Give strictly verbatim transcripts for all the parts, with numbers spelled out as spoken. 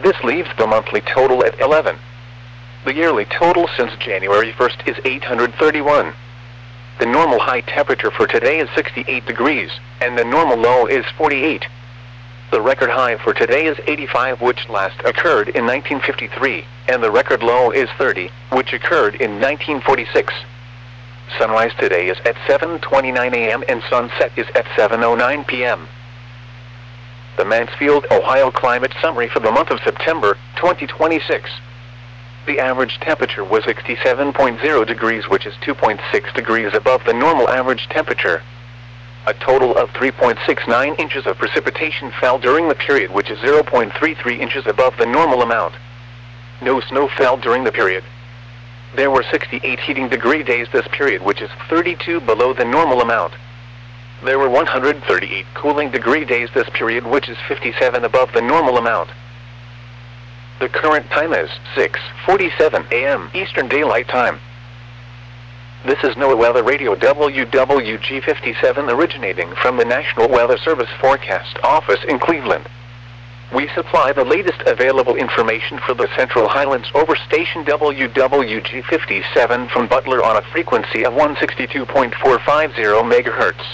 This leaves the monthly total at eleven. The yearly total since January first is eight hundred thirty-one. The normal high temperature for today is sixty-eight degrees, and the normal low is forty-eight. The record high for today is eighty-five, which last occurred in nineteen fifty-three, and the record low is thirty, which occurred in nineteen forty-six. Sunrise today is at seven twenty-nine a m and sunset is at seven oh nine p m The Mansfield, Ohio Climate Summary for the month of September, twenty twenty-six. The average temperature was sixty-seven point zero degrees, which is two point six degrees above the normal average temperature. A total of three point six nine inches of precipitation fell during the period, which is zero point three three inches above the normal amount. No snow fell during the period. There were sixty-eight heating degree days this period, which is thirty-two below the normal amount. There were one hundred thirty-eight cooling degree days this period, which is fifty-seven above the normal amount. The current time is six forty-seven a m Eastern Daylight Time. This is NOAA Weather Radio W W G fifty-seven, originating from the National Weather Service Forecast Office in Cleveland. We supply the latest available information for the Central Highlands over station W W G fifty-seven from Butler on a frequency of one sixty-two point four five zero megahertz.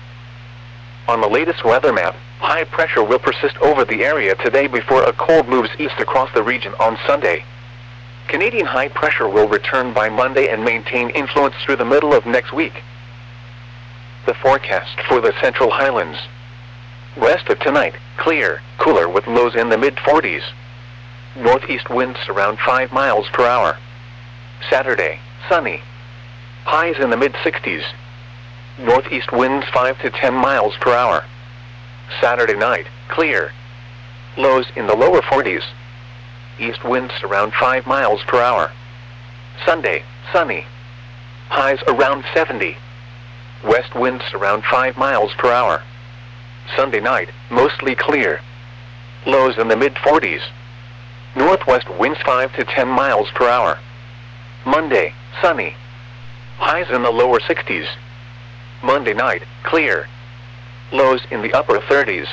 On the latest weather map, high pressure will persist over the area today before a cold moves east across the region on Sunday. Canadian high pressure will return by Monday and maintain influence through the middle of next week. The forecast for the Central Highlands. West of tonight, clear, cooler with lows in the mid forties. Northeast winds around five miles per hour. Saturday, sunny. Highs in the mid sixties. Northeast winds five to ten miles per hour. Saturday night, clear. Lows in the lower forties. East winds around five miles per hour. Sunday, sunny. Highs around seventy. West winds around five miles per hour. Sunday night, mostly clear. Lows in the mid forties. Northwest winds five to ten miles per hour. Monday, sunny. Highs in the lower sixties. Monday night, clear. Lows in the upper thirties.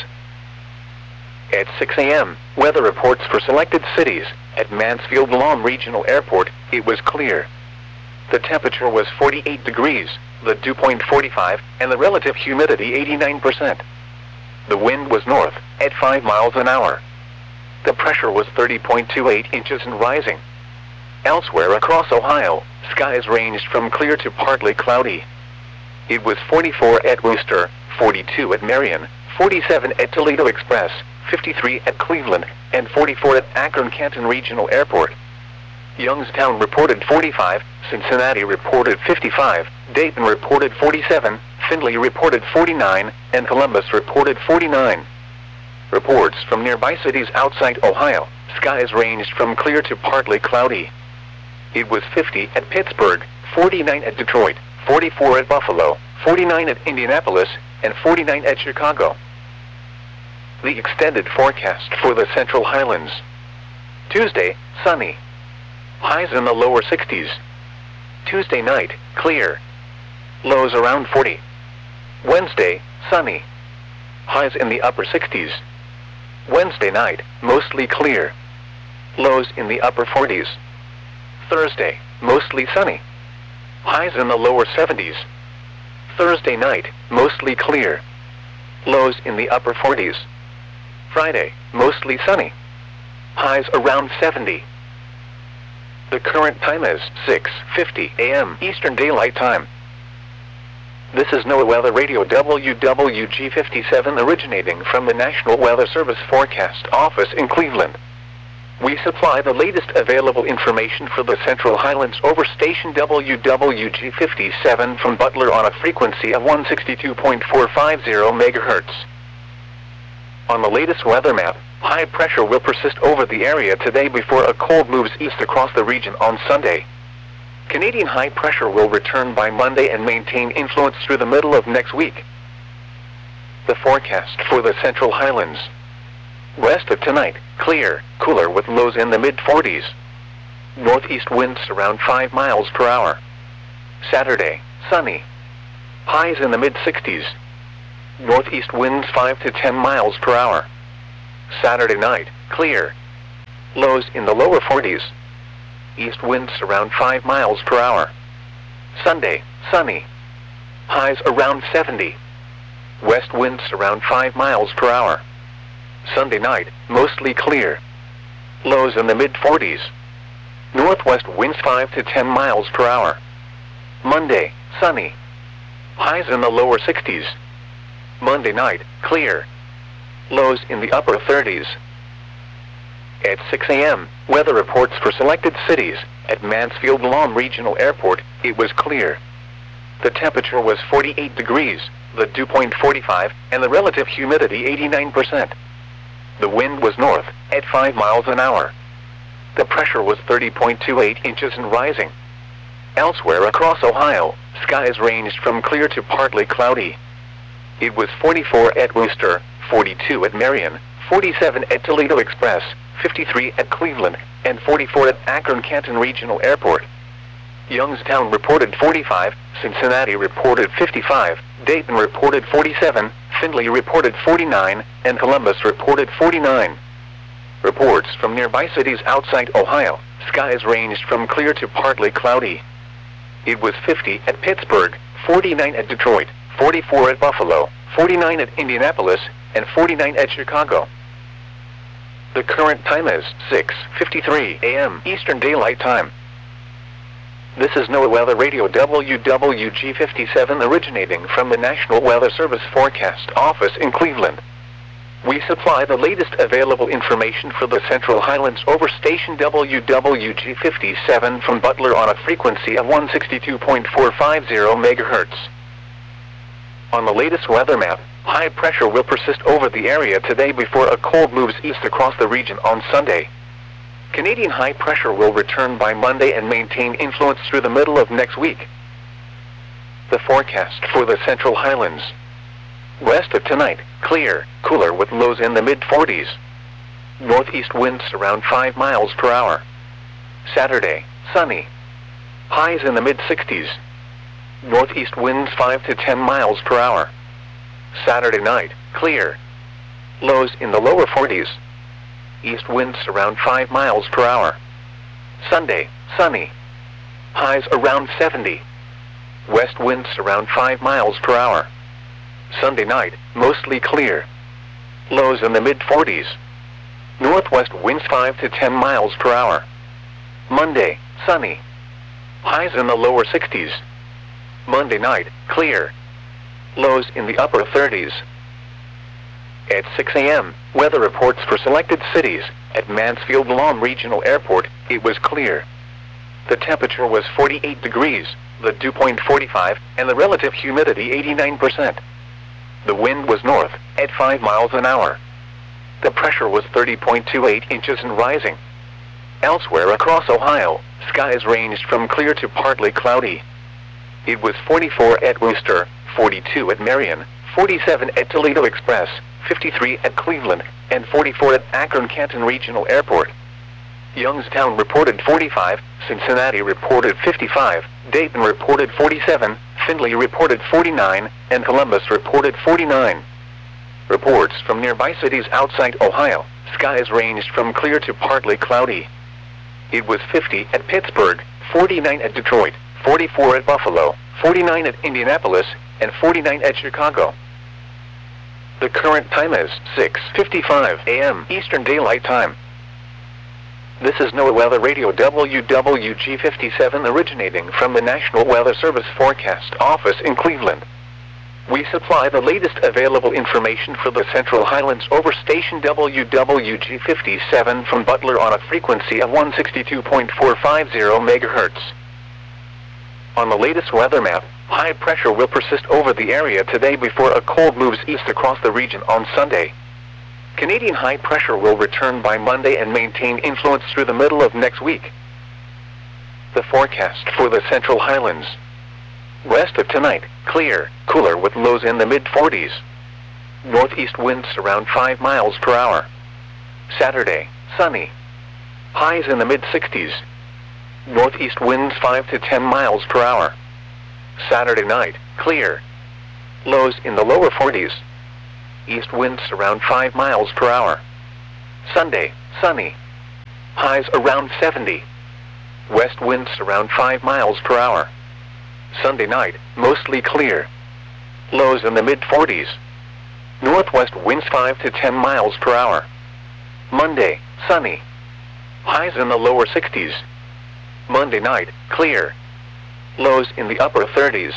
At six a m, weather reports for selected cities. At Mansfield Lawn Regional Airport, it was clear. The temperature was forty-eight degrees, the dew point forty-five, and the relative humidity eighty-nine percent. The wind was north, at five miles an hour. The pressure was thirty point two eight inches and rising. Elsewhere across Ohio, skies ranged from clear to partly cloudy. It was forty-four at Wooster, forty-two at Marion, forty-seven at Toledo Express, fifty-three at Cleveland, and forty-four at Akron-Canton Regional Airport. Youngstown reported forty-five, Cincinnati reported fifty-five, Dayton reported forty-seven, Findlay reported forty-nine, and Columbus reported forty-nine. Reports from nearby cities outside Ohio, skies ranged from clear to partly cloudy. It was fifty at Pittsburgh, forty-nine at Detroit, forty-four at Buffalo, forty-nine at Indianapolis, and forty-nine at Chicago. The extended forecast for the Central Highlands. Tuesday, sunny. Highs in the lower sixties. Tuesday night, clear. Lows around forty. Wednesday, sunny. Highs in the upper sixties. Wednesday night, mostly clear. Lows in the upper forties. Thursday, mostly sunny. Highs in the lower seventies. Thursday night, mostly clear. Lows in the upper forties. Friday, mostly sunny. Highs around seventy. The current time is six fifty a m Eastern Daylight Time. This is NOAA Weather Radio W W G fifty-seven, originating from the National Weather Service Forecast Office in Cleveland. We supply the latest available information for the Central Highlands over station W W G fifty-seven from Butler on a frequency of one sixty-two point four five zero megahertz. On the latest weather map, high pressure will persist over the area today before a cold moves east across the region on Sunday. Canadian high pressure will return by Monday and maintain influence through the middle of next week. The forecast for the Central Highlands. West of tonight, clear, cooler with lows in the mid forties. Northeast winds around five miles per hour. Saturday, sunny. Highs in the mid sixties. Northeast winds five to ten miles per hour. Saturday night, clear. Lows in the lower forties. East winds around five miles per hour. Sunday, sunny. Highs around seventy. West winds around five miles per hour. Sunday night, mostly clear. Lows in the mid forties. Northwest winds five to ten miles per hour. Monday, sunny. Highs in the lower sixties. Monday night, clear. Lows in the upper thirties. At six A M, weather reports for selected cities. At Mansfield-Lahm Regional Airport, it was clear. The temperature was forty-eight degrees, the dew point forty-five, and the relative humidity eighty-nine percent. The wind was north, at five miles an hour. The pressure was thirty point two eight inches and rising. Elsewhere across Ohio, skies ranged from clear to partly cloudy. It was forty-four at Wooster, forty-two at Marion, forty-seven at Toledo Express, fifty-three at Cleveland, and forty-four at Akron-Canton Regional Airport. Youngstown reported forty-five, Cincinnati reported fifty-five, Dayton reported forty-seven, Findlay reported forty-nine, and Columbus reported forty-nine. Reports from nearby cities outside Ohio, skies ranged from clear to partly cloudy. It was fifty at Pittsburgh, forty-nine at Detroit, forty-four at Buffalo, forty-nine at Indianapolis, and forty-nine at Chicago. The current time is six fifty-three A M Eastern Daylight Time. This is NOAA Weather Radio W W G fifty-seven originating from the National Weather Service Forecast Office in Cleveland. We supply the latest available information for the Central Highlands over station W W G fifty-seven from Butler on a frequency of one sixty-two point four five zero megahertz. On the latest weather map, high pressure will persist over the area today before a cold moves east across the region on Sunday. Canadian high pressure will return by Monday and maintain influence through the middle of next week. The forecast for the Central Highlands. West of tonight, clear, cooler with lows in the mid forties. Northeast winds around five miles per hour. Saturday, sunny. Highs in the mid sixties. Northeast winds five to ten miles per hour. Saturday night, clear. Lows in the lower forties. East winds around five miles per hour. Sunday, sunny. Highs around seventy. West winds around five miles per hour. Sunday night, mostly clear. Lows in the mid forties. Northwest winds five to ten miles per hour. Monday, sunny. Highs in the lower sixties. Monday night, clear. Lows in the upper thirties. At six A M, weather reports for selected cities. At Mansfield-Lahm Regional Airport, it was clear. The temperature was forty-eight degrees, the dew point forty-five, and the relative humidity eighty-nine percent. The wind was north, at five miles an hour. The pressure was thirty point two eight inches and rising. Elsewhere across Ohio, skies ranged from clear to partly cloudy. It was forty-four at Wooster, forty-two at Marion, forty-seven at Toledo Express, fifty-three at Cleveland, and forty-four at Akron-Canton Regional Airport. Youngstown reported forty-five, Cincinnati reported fifty-five, Dayton reported forty-seven, Findlay reported forty-nine, and Columbus reported forty-nine. Reports from nearby cities outside Ohio, skies ranged from clear to partly cloudy. It was fifty at Pittsburgh, forty-nine at Detroit, forty-four at Buffalo, forty-nine at Indianapolis, and forty-nine at Chicago. The current time is six fifty-five A M Eastern Daylight Time. This is NOAA Weather Radio W W G fifty-seven originating from the National Weather Service Forecast Office in Cleveland. We supply the latest available information for the Central Highlands over station W W G fifty-seven from Butler on a frequency of one sixty-two point four five zero megahertz. On the latest weather map, high pressure will persist over the area today before a cold moves east across the region on Sunday. Canadian high pressure will return by Monday and maintain influence through the middle of next week. The forecast for the Central Highlands. West of tonight, clear, cooler with lows in the mid forties. Northeast winds around five miles per hour. Saturday, sunny. Highs in the mid sixties. Northeast winds five to ten miles per hour. Saturday night, clear. Lows in the lower forties. East winds around five miles per hour. Sunday, sunny. highs around seventy. West winds around five miles per hour. Sunday night, mostly clear. Lows in the mid forties. Northwest winds five to ten miles per hour. Monday, sunny. Highs in the lower sixties. Monday night, clear. Lows in the upper thirties.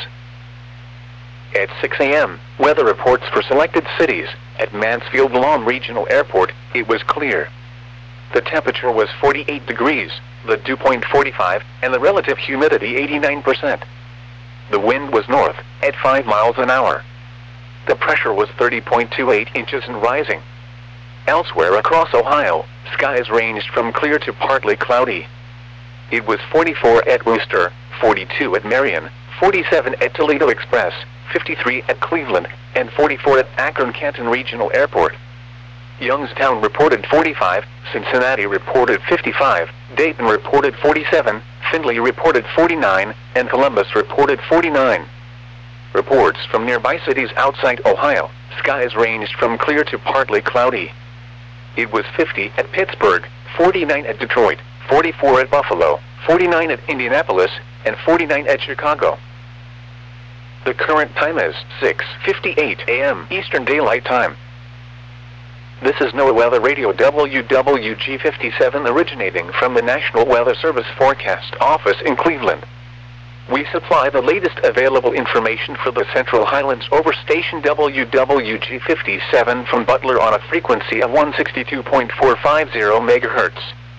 At six A M, weather reports for selected cities. At Mansfield-Lahm Regional Airport, it was clear. The temperature was forty-eight degrees, the dew point forty-five, and the relative humidity eighty-nine percent. The wind was north, at five miles an hour. The pressure was thirty point two eight inches and rising. Elsewhere across Ohio, skies ranged from clear to partly cloudy. It was forty-four at Wooster, forty-two at Marion, forty-seven at Toledo Express, fifty-three at Cleveland, and forty-four at Akron-Canton Regional Airport. Youngstown reported forty-five, Cincinnati reported fifty-five, Dayton reported forty-seven, Findlay reported forty-nine, and Columbus reported forty-nine. Reports from nearby cities outside Ohio, skies ranged from clear to partly cloudy. It was fifty at Pittsburgh, forty-nine at Detroit, forty-four at Buffalo, forty-nine at Indianapolis, and forty-nine at Chicago. The current time is six fifty-eight A M Eastern Daylight Time. This is NOAA Weather Radio W W G fifty-seven originating from the National Weather Service Forecast Office in Cleveland. We supply the latest available information for the Central Highlands over station W W G fifty-seven from Butler on a frequency of one sixty-two point four five zero megahertz.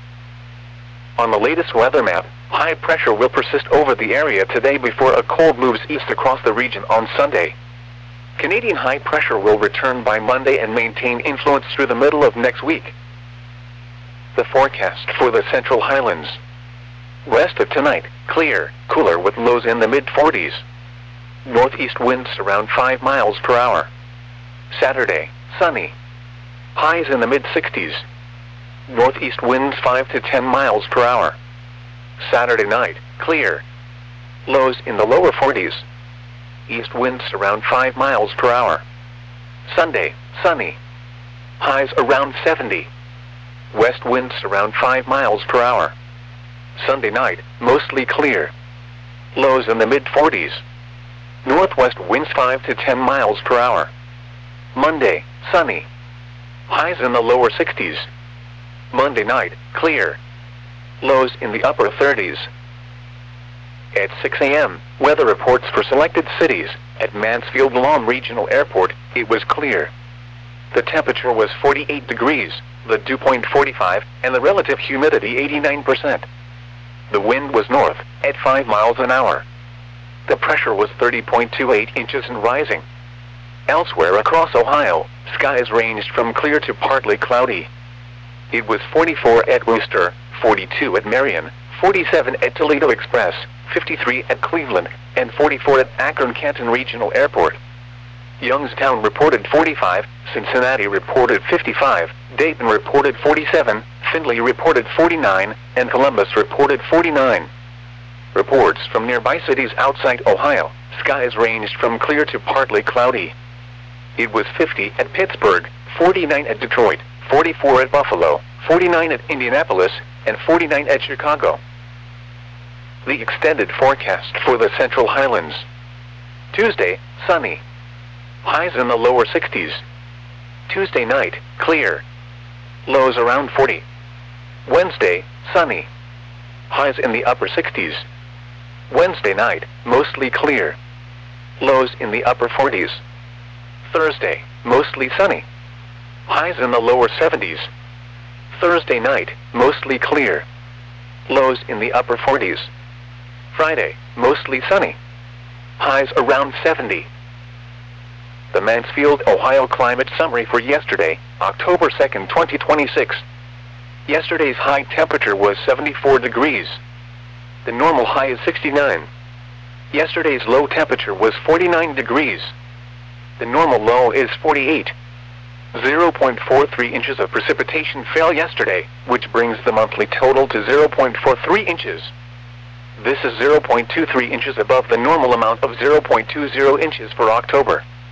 On the latest weather map, high pressure will persist over the area today before a cold moves east across the region on Sunday. Canadian high pressure will return by Monday and maintain influence through the middle of next week. The forecast for the Central Highlands. West of tonight, clear, cooler with lows in the mid forties. Northeast winds around five miles per hour. Saturday, sunny. Highs in the mid sixties. Northeast winds five to ten miles per hour. Saturday night, clear. Lows in the lower forties. East winds around five miles per hour. Sunday, sunny. Highs around seventy. West winds around five miles per hour. Sunday night, mostly clear. Lows in the mid forties. Northwest winds five to ten miles per hour. Monday, sunny. Highs in the lower sixties. Monday night, clear. Lows in the upper thirties. At six A M, weather reports for selected cities. At Mansfield-Lahm Regional Airport, it was clear. The temperature was forty-eight degrees, the dew point forty-five, and the relative humidity eighty-nine percent. The wind was north, at five miles an hour. The pressure was thirty point two eight inches and rising. Elsewhere across Ohio, skies ranged from clear to partly cloudy. It was forty-four at Wooster, forty-two at Marion, forty-seven at Toledo Express, fifty-three at Cleveland, and forty-four at Akron-Canton Regional Airport. Youngstown reported forty-five, Cincinnati reported fifty-five, Dayton reported forty-seven, Findlay reported forty-nine, and Columbus reported forty-nine. Reports from nearby cities outside Ohio, skies ranged from clear to partly cloudy. It was fifty at Pittsburgh, forty-nine at Detroit, forty-four at Buffalo, forty-nine at Indianapolis, and forty-nine at Chicago. The extended forecast for the Central Highlands. Tuesday, sunny. Highs in the lower sixties. Tuesday night, clear. Lows around forty. Wednesday, sunny. Highs in the upper sixties. Wednesday night, mostly clear. Lows in the upper forties. Thursday, mostly sunny. Highs in the lower seventies. Thursday night, mostly clear. Lows in the upper forties. Friday, mostly sunny. Highs around seventy. The Mansfield, Ohio climate summary for yesterday, October second, twenty twenty-six. Yesterday's high temperature was seventy-four degrees. The normal high is sixty-nine. Yesterday's low temperature was forty-nine degrees. The normal low is forty-eight. zero point four three inches of precipitation fell yesterday, which brings the monthly total to zero point four three inches. This is zero point two three inches above the normal amount of zero point two zero inches for October.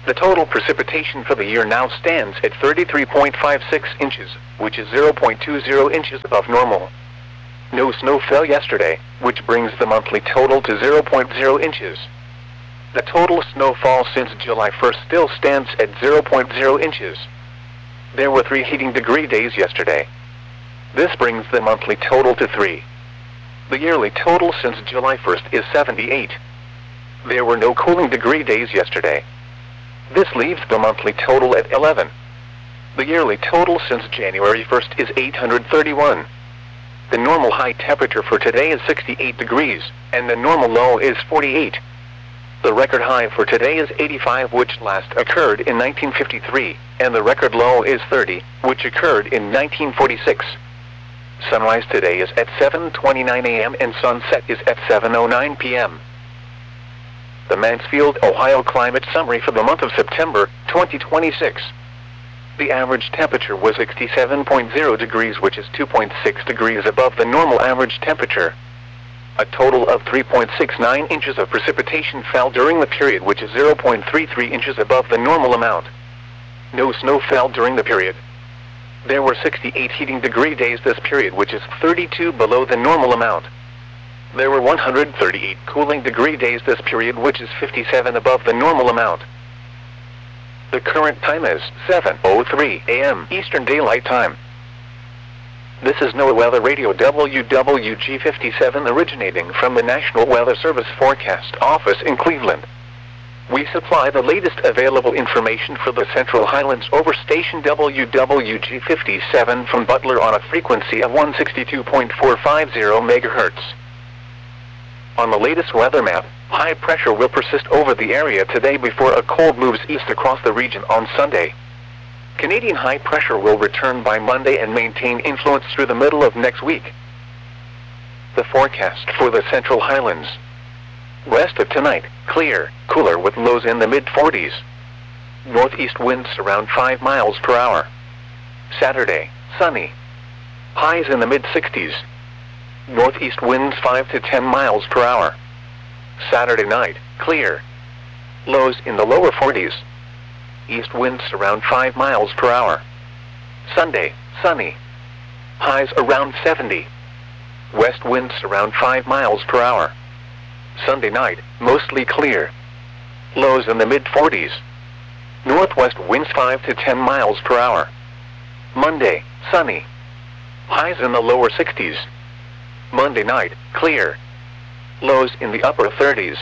The total precipitation for the year now stands at thirty-three point five six inches, which is zero point two zero inches above normal. No snow fell yesterday, which brings the monthly total to zero point zero inches. The total snowfall since July first still stands at zero point zero inches. There were three heating degree days yesterday. This brings the monthly total to three. The yearly total since July first is seventy-eight. There were no cooling degree days yesterday. This leaves the monthly total at eleven. The yearly total since January first is eight hundred thirty-one. The normal high temperature for today is sixty-eight degrees, and the normal low is forty-eight. The record high for today is eighty-five, which last occurred in nineteen fifty-three, and the record low is thirty, which occurred in nineteen forty-six. Sunrise today is at seven twenty-nine a m and sunset is at seven oh nine p m The Mansfield, Ohio Climate Summary for the month of September, twenty twenty-six. The average temperature was sixty-seven point zero degrees, which is two point six degrees above the normal average temperature. A total of three point six nine inches of precipitation fell during the period, which is zero point three three inches above the normal amount. No snow fell during the period. There were sixty-eight heating degree days this period, which is thirty-two below the normal amount. There were one hundred thirty-eight cooling degree days this period, which is fifty-seven above the normal amount. The current time is seven oh three a m Eastern Daylight Time. This is NOAA Weather Radio W W G fifty-seven, originating from the National Weather Service Forecast Office in Cleveland. We supply the latest available information for the Central Highlands over station W W G fifty-seven from Butler on a frequency of one sixty-two point four five zero megahertz. On the latest weather map, high pressure will persist over the area today before a cold moves east across the region on Sunday. Canadian high pressure will return by Monday and maintain influence through the middle of next week. The forecast for the Central Highlands. West of tonight, clear, cooler with lows in the mid forties. Northeast winds around five miles per hour. Saturday, sunny. Highs in the mid sixties. Northeast winds five to ten miles per hour. Saturday night, clear. Lows in the lower forties. East winds around five miles per hour. Sunday, sunny. Highs around seventy. West winds around five miles per hour. Sunday night, mostly clear. Lows in the mid forties. Northwest winds five to ten miles per hour. Monday, sunny. Highs in the lower sixties. Monday night, clear. Lows in the upper thirties.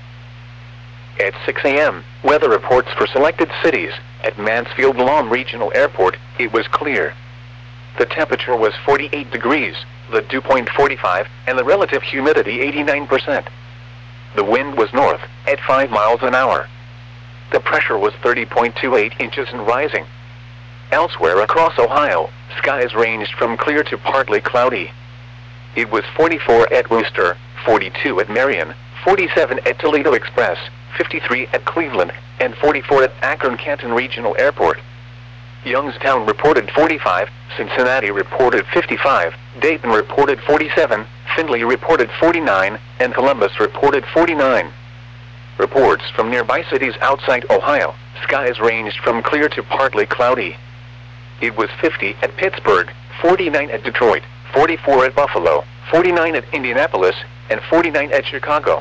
At six a m, weather reports for selected cities. At Mansfield Lawn Regional Airport, it was clear. The temperature was forty-eight degrees, the dew point forty-five, and the relative humidity eighty-nine percent. The wind was north, at five miles an hour. The pressure was thirty point two eight inches and rising. Elsewhere across Ohio, skies ranged from clear to partly cloudy. It was forty-four at Wooster, forty-two at Marion, forty-seven at Toledo Express, fifty-three at Cleveland, and forty-four at Akron-Canton Regional Airport. Youngstown reported forty-five, Cincinnati reported fifty-five, Dayton reported forty-seven, Findlay reported forty-nine, and Columbus reported forty-nine. Reports from nearby cities outside Ohio, skies ranged from clear to partly cloudy. It was fifty at Pittsburgh, forty-nine at Detroit, forty-four at Buffalo, forty-nine at Indianapolis, and forty-nine at Chicago.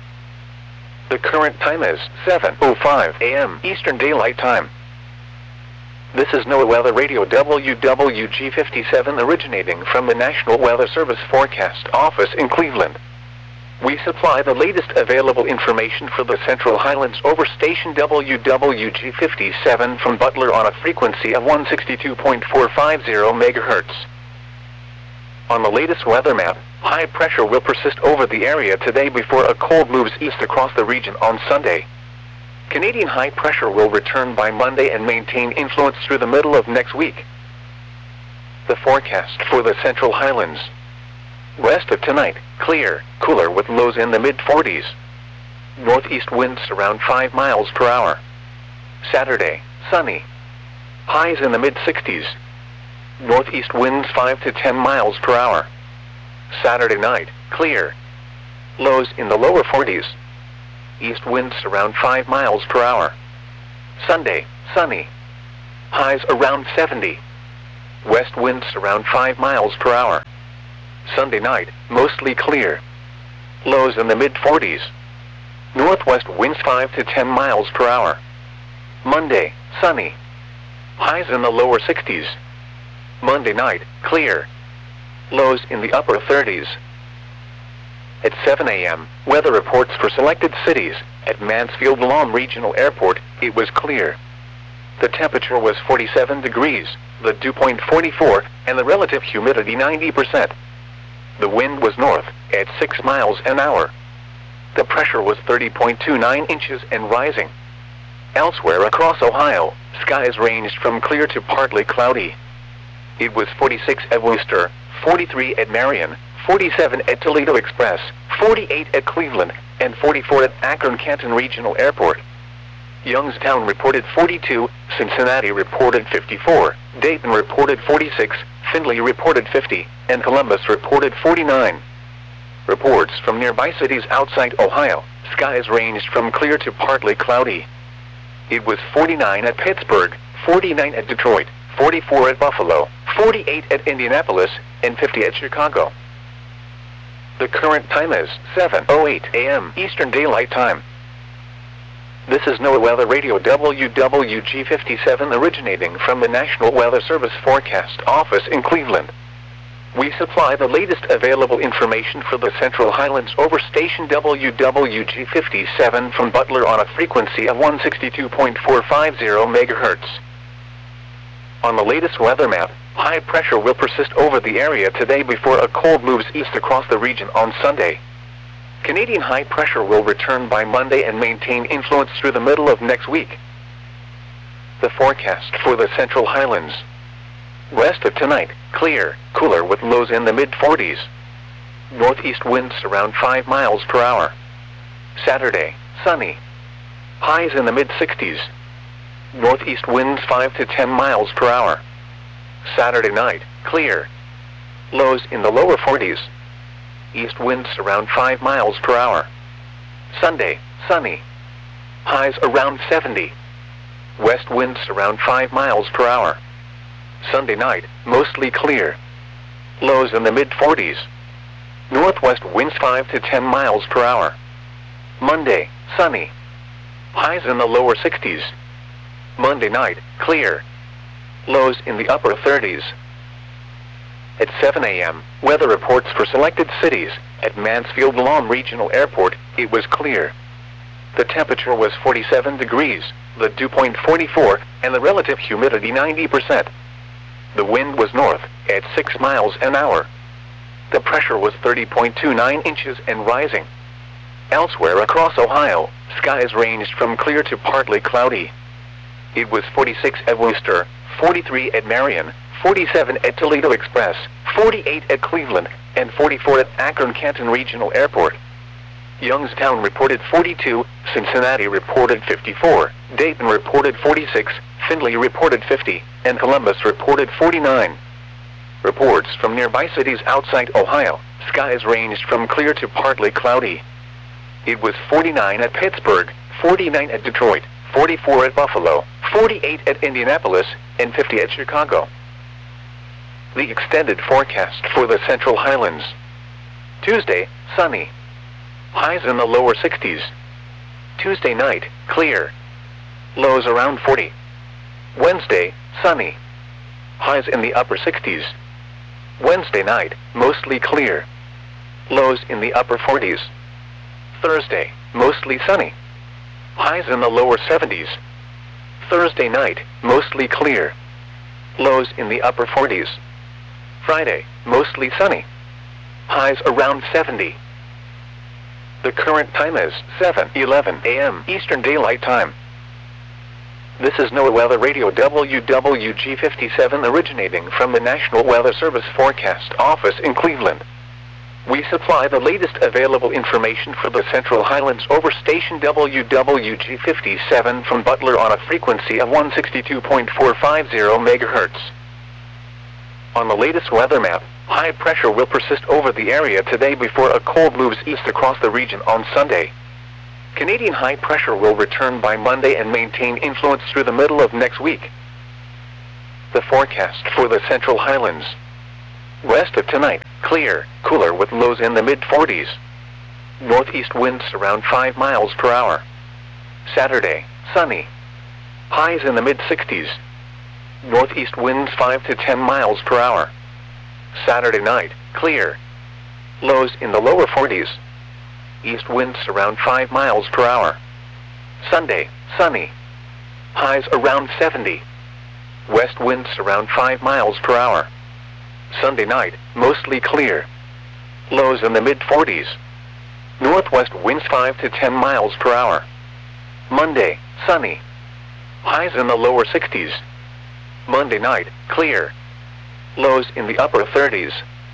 The current time is seven oh five a m Eastern Daylight Time. This is NOAA Weather Radio W W G fifty-seven, originating from the National Weather Service Forecast Office in Cleveland. We supply the latest available information for the Central Highlands over station W W G fifty-seven from Butler on a frequency of one sixty-two point four five zero megahertz. On the latest weather map, high pressure will persist over the area today before a cold moves east across the region on Sunday. Canadian high pressure will return by Monday and maintain influence through the middle of next week. The forecast for the Central Highlands. West of tonight, clear, cooler with lows in the mid forties. Northeast winds around five miles per hour. Saturday, sunny. Highs in the mid sixties. Northeast winds five to ten miles per hour. Saturday night, clear. Lows in the lower forties. East winds around five miles per hour. Sunday, sunny. Highs around seventy. West winds around five miles per hour. Sunday night, mostly clear. Lows in the mid forties. Northwest winds five to ten miles per hour. Monday, sunny. Highs in the lower sixties. Monday night, clear. Lows in the upper thirties. At seven A M, weather reports for selected cities. At Mansfield Lawn Regional Airport, it was clear. The temperature was forty-seven degrees, the dew point forty-four, and the relative humidity ninety percent. The wind was north, at six miles an hour. The pressure was thirty point two nine inches and rising. Elsewhere across Ohio, skies ranged from clear to partly cloudy. It was forty-six at Wooster, forty-three at Marion, forty-seven at Toledo Express, forty-eight at Cleveland, and forty-four at Akron-Canton Regional Airport. Youngstown reported forty-two, Cincinnati reported fifty-four, Dayton reported forty-six, Findlay reported fifty, and Columbus reported forty-nine. Reports from nearby cities outside Ohio, skies ranged from clear to partly cloudy. It was forty-nine at Pittsburgh, forty-nine at Detroit, forty-four at Buffalo, forty-eight at Indianapolis, and fifty at Chicago. The current time is seven oh eight A M Eastern Daylight Time. This is NOAA Weather Radio W W G fifty-seven originating from the National Weather Service Forecast Office in Cleveland. We supply the latest available information for the Central Highlands over station W W G fifty-seven from Butler on a frequency of one sixty-two point four five zero megahertz. On the latest weather map, high pressure will persist over the area today before a cold moves east across the region on Sunday. Canadian high pressure will return by Monday and maintain influence through the middle of next week. The forecast for the Central Highlands. West of tonight, clear, cooler with lows in the mid forties. Northeast winds around five miles per hour. Saturday, sunny. Highs in the mid sixties. Northeast winds five to ten miles per hour. Saturday night, clear. Lows in the lower forties. East winds around five miles per hour. Sunday, sunny. Highs around seventy. West winds around five miles per hour. Sunday night, mostly clear. Lows in the mid forties. Northwest winds five to ten miles per hour. Monday, sunny. Highs in the lower sixties. Monday night, clear. Lows in the upper thirties. At seven A M, weather reports for selected cities. At Mansfield Lawn Regional Airport, it was clear. The temperature was forty-seven degrees, the dew point forty-four, and the relative humidity ninety percent. The wind was north, at six miles an hour. The pressure was thirty point two nine inches and rising. Elsewhere across Ohio, skies ranged from clear to partly cloudy. It was forty-six at Wooster, forty-three at Marion, forty-seven at Toledo Express, forty-eight at Cleveland, and forty-four at Akron-Canton Regional Airport. Youngstown reported forty-two, Cincinnati reported fifty-four, Dayton reported forty-six, Findlay reported fifty, and Columbus reported forty-nine. Reports from nearby cities outside Ohio, skies ranged from clear to partly cloudy. It was forty-nine at Pittsburgh, forty-nine at Detroit, forty-four at Buffalo, forty-eight at Indianapolis, and fifty at Chicago. The extended forecast for the Central Highlands. Tuesday, sunny. Highs in the lower sixties. Tuesday night, clear. Lows around forty. Wednesday, sunny. Highs in the upper sixties. Wednesday night, mostly clear. Lows in the upper forties. Thursday, mostly sunny. Highs in the lower seventies. Thursday night, mostly clear. Lows in the upper forties. Friday, mostly sunny. Highs around seventy. The current time is seven eleven A M Eastern Daylight Time. This is NOAA Weather Radio W W G fifty-seven originating from the National Weather Service Forecast Office in Cleveland. We supply the latest available information for the Central Highlands over station W W G fifty-seven from Butler on a frequency of one sixty-two point four five zero megahertz. On the latest weather map, high pressure will persist over the area today before a cold moves east across the region on Sunday. Canadian high pressure will return by Monday and maintain influence through the middle of next week. The forecast for the Central Highlands. West of tonight, clear, cooler with lows in the mid forties. Northeast winds around five miles per hour. Saturday, sunny. Highs in the mid sixties. Northeast winds five to ten miles per hour. Saturday night, clear. Lows in the lower forties. East winds around five miles per hour. Sunday, sunny. Highs around seventy. West winds around five miles per hour. Sunday night, mostly clear. Lows in the mid forties. Northwest winds five to ten miles per hour. Monday, sunny. Highs in the lower sixties. Monday night, clear. Lows in the upper thirties.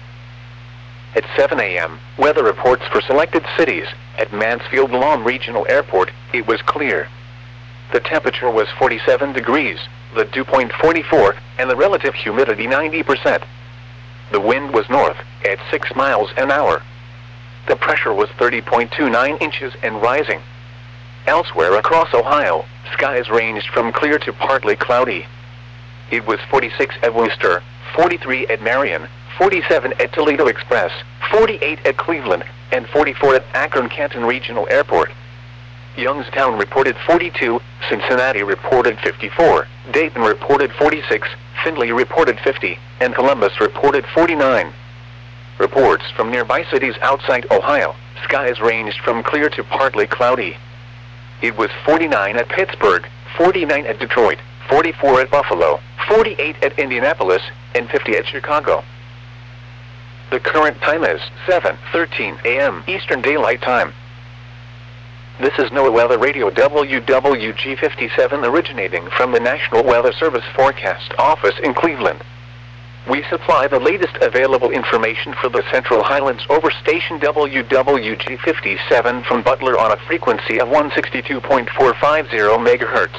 At seven a m, weather reports for selected cities. At Mansfield Lawn Regional Airport, it was clear. The temperature was forty-seven degrees, the dew point forty-four, and the relative humidity ninety percent. The wind was north, at six miles an hour. The pressure was thirty point two nine inches and rising. Elsewhere across Ohio, skies ranged from clear to partly cloudy. It was forty-six at Worcester, forty-three at Marion, forty-seven at Toledo Express, forty-eight at Cleveland, and forty-four at Akron-Canton Regional Airport. Youngstown reported forty-two, Cincinnati reported fifty-four, Dayton reported forty-six, Findlay reported fifty, and Columbus reported forty-nine. Reports from nearby cities outside Ohio, skies ranged from clear to partly cloudy. It was forty-nine at Pittsburgh, forty-nine at Detroit, forty-four at Buffalo, forty-eight at Indianapolis, and fifty at Chicago. The current time is seven thirteen a m Eastern Daylight Time. This is NOAA Weather Radio W W G fifty-seven originating from the National Weather Service Forecast Office in Cleveland. We supply the latest available information for the Central Highlands over station W W G fifty-seven from Butler on a frequency of one sixty-two point four five zero megahertz.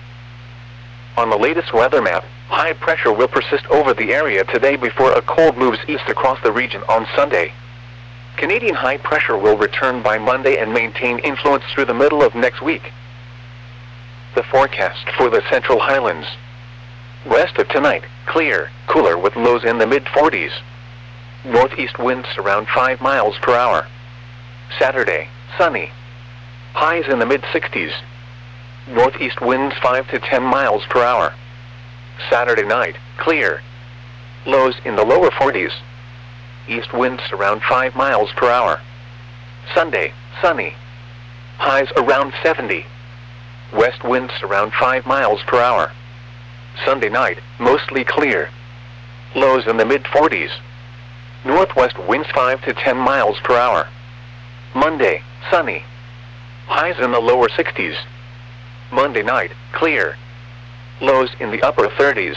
On the latest weather map, high pressure will persist over the area today before a cold moves east across the region on Sunday. Canadian high pressure will return by Monday and maintain influence through the middle of next week. The forecast for the Central Highlands. West of tonight, clear, cooler with lows in the mid forties. Northeast winds around five miles per hour. Saturday, sunny. Highs in the mid sixties. Northeast winds five to ten miles per hour. Saturday night, clear. Lows in the lower forties. East winds around five miles per hour. Sunday, sunny. Highs around seventy. West winds around five miles per hour. Sunday night, mostly clear. Lows in the mid forties. Northwest winds five to ten miles per hour. Monday, sunny. Highs in the lower sixties. Monday night, clear. Lows in the upper thirties.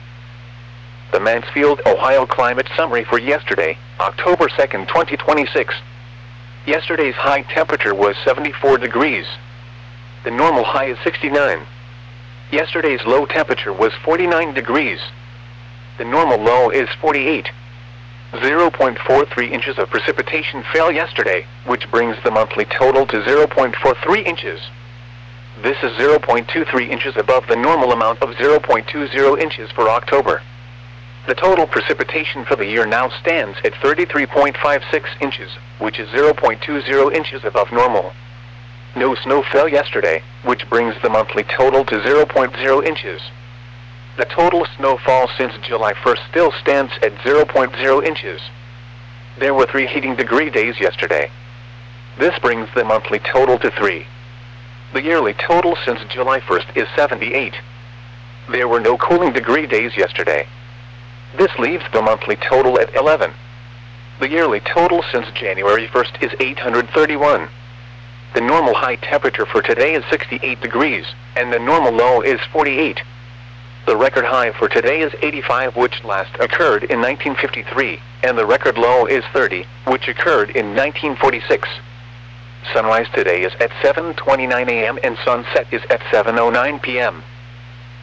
The Mansfield, Ohio Climate Summary for yesterday, October second, twenty twenty-six. Yesterday's high temperature was seventy-four degrees. The normal high is sixty-nine. Yesterday's low temperature was forty-nine degrees. The normal low is forty-eight. zero point four three inches of precipitation fell yesterday, which brings the monthly total to zero point four three inches. This is zero point two three inches above the normal amount of zero point two zero inches for October. The total precipitation for the year now stands at thirty-three point five six inches, which is zero point two zero inches above normal. No snow fell yesterday, which brings the monthly total to zero point zero inches. The total snowfall since July first still stands at zero point zero inches. There were three heating degree days yesterday. This brings the monthly total to three. The yearly total since July first is seventy-eight. There were no cooling degree days yesterday. This leaves the monthly total at eleven. The yearly total since January first is eight hundred thirty-one. The normal high temperature for today is sixty-eight degrees, and the normal low is forty-eight. The record high for today is eighty-five, which last occurred in nineteen fifty-three, and the record low is thirty, which occurred in nineteen forty-six. Sunrise today is at seven twenty-nine a m and sunset is at seven oh nine p m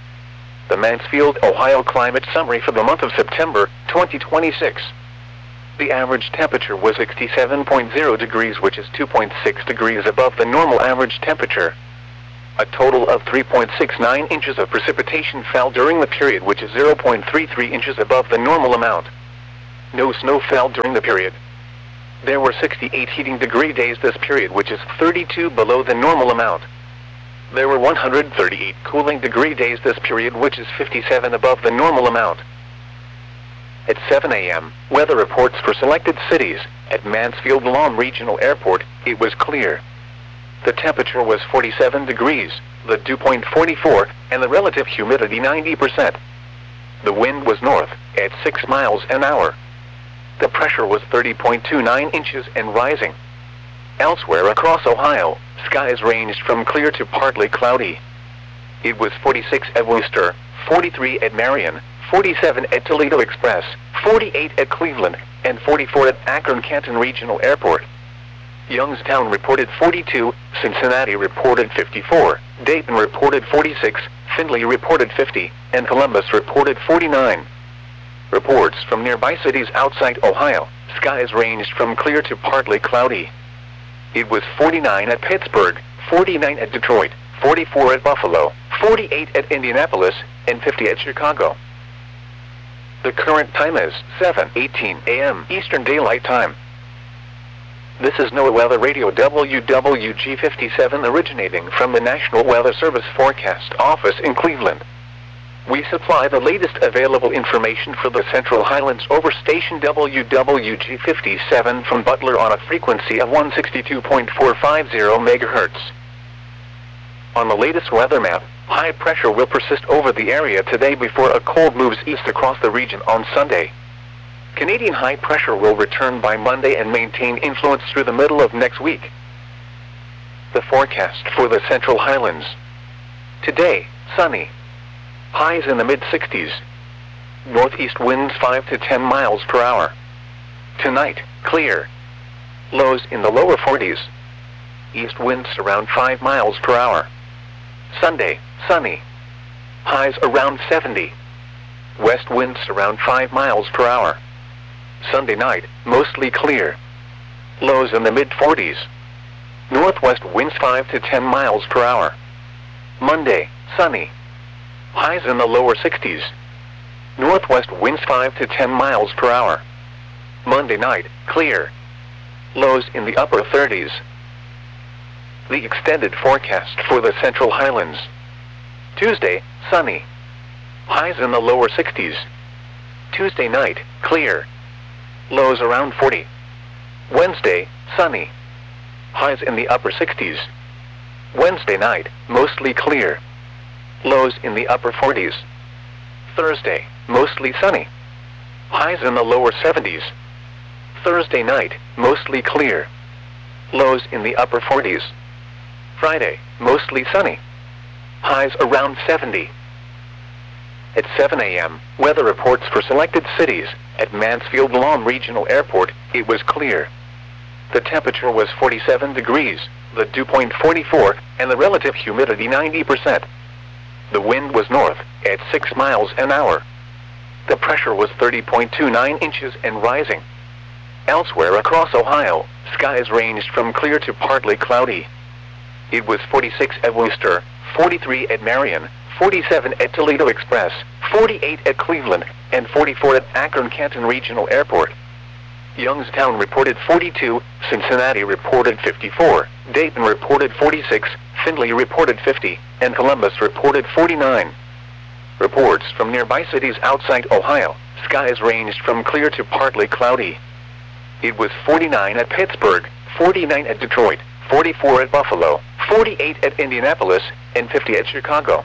The Mansfield, Ohio Climate Summary for the month of September, twenty twenty-six. The average temperature was sixty-seven point zero degrees, which is two point six degrees above the normal average temperature. A total of three point six nine inches of precipitation fell during the period, which is zero point three three inches above the normal amount. No snow fell during the period. There were sixty-eight heating degree days this period, which is thirty-two below the normal amount. There were one hundred thirty-eight cooling degree days this period, which is fifty-seven above the normal amount. At seven A M, weather reports for selected cities. At Mansfield Lahm Regional Airport, it was clear. The temperature was forty-seven degrees, the dew point forty-four, and the relative humidity ninety percent. The wind was north, at six miles an hour. The pressure was thirty point two nine inches and rising. Elsewhere across Ohio, skies ranged from clear to partly cloudy. It was forty-six at Wooster, forty-three at Marion, forty-seven at Toledo Express, forty-eight at Cleveland, and forty-four at Akron-Canton Regional Airport. Youngstown reported forty-two, Cincinnati reported fifty-four, Dayton reported forty-six, Findlay reported fifty, and Columbus reported forty-nine. Reports from nearby cities outside Ohio, skies ranged from clear to partly cloudy. It was forty-nine at Pittsburgh, forty-nine at Detroit, forty-four at Buffalo, forty-eight at Indianapolis, and fifty at Chicago. The current time is seven eighteen A M Eastern Daylight Time. This is NOAA Weather Radio W W G fifty-seven, originating from the National Weather Service Forecast Office in Cleveland. We supply the latest available information for the Central Highlands over station W W G fifty-seven from Butler on a frequency of one sixty-two point four five zero megahertz. On the latest weather map, high pressure will persist over the area today before a cold moves east across the region on Sunday. Canadian high pressure will return by Monday and maintain influence through the middle of next week. The forecast for the Central Highlands. Today, sunny. Highs in the mid sixties. Northeast winds five to ten miles per hour. Tonight, clear. Lows in the lower forties. East winds around five miles per hour. Sunday, sunny. Highs around seventy. West winds around five miles per hour. Sunday night, mostly clear. Lows in the mid forties. Northwest winds five to ten miles per hour. Monday, sunny. Highs in the lower sixties. Northwest winds five to ten miles per hour. Monday night, clear. Lows in the upper thirties. The extended forecast for the Central Highlands. Tuesday, sunny. Highs in the lower sixties. Tuesday night, clear. Lows around forty. Wednesday, sunny. Highs in the upper sixties. Wednesday night, mostly clear. Lows in the upper forties. Thursday, mostly sunny. Highs in the lower seventies. Thursday night, mostly clear. Lows in the upper forties. Friday, mostly sunny. Highs around seventy. At seven A M, weather reports for selected cities. At Mansfield Lahm Regional Airport, it was clear. The temperature was forty-seven degrees, the dew point forty-four, and the relative humidity ninety percent. The wind was north, at six miles an hour. The pressure was thirty point two nine inches and rising. Elsewhere across Ohio, skies ranged from clear to partly cloudy. It was forty-six at Wooster, forty-three at Marion, forty-seven at Toledo Express, forty-eight at Cleveland, and forty-four at Akron-Canton Regional Airport. Youngstown reported forty-two, Cincinnati reported fifty-four, Dayton reported forty-six, Findlay reported fifty, and Columbus reported forty-nine. Reports from nearby cities outside Ohio, skies ranged from clear to partly cloudy. It was forty-nine at Pittsburgh, forty-nine at Detroit, forty-four at Buffalo, forty-eight at Indianapolis, and fifty at Chicago.